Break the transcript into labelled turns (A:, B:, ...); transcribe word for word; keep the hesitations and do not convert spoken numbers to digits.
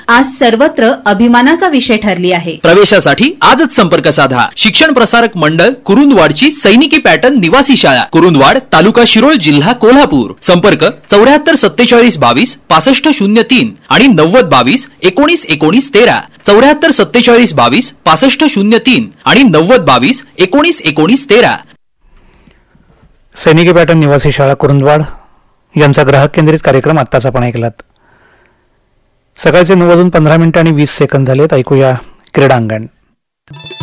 A: आज सर्वत्र अभिमानाचा विषय ठरली आहे.
B: प्रवेशासाठी आजच संपर्क साधा. शिक्षण प्रसारक मंडळ कुरुंदवाडची सैनिकी पॅटर्न निवासी शाळा, कुरुंदवाड, तालुका शिरोळ, जिल्हा कोल्हापूर. संपर्क चौऱ्याहत्तर सत्तेचाळीस बावीस पासष्ट शून्य तीन आणि नव्वद बावीस एकोणीस एकोणीस तेरा. चौऱ्याहत्तर सत्तेचाळीस बावीस पासष्ट शून्य तीन आणि नव्वद बावीस एकोणीस एकोणीस तेरा.
C: सैनिकी पॅटर्न निवासी शाळा कुरुंदवाड यांचा ग्राहक केंद्रित कार्यक्रम आत्ताच आपण ऐकलात. सकाळचे नऊ वाजून पंधरा मिनिटं आणि वीस सेकंद झालेत. ऐकूया क्रीडांगण.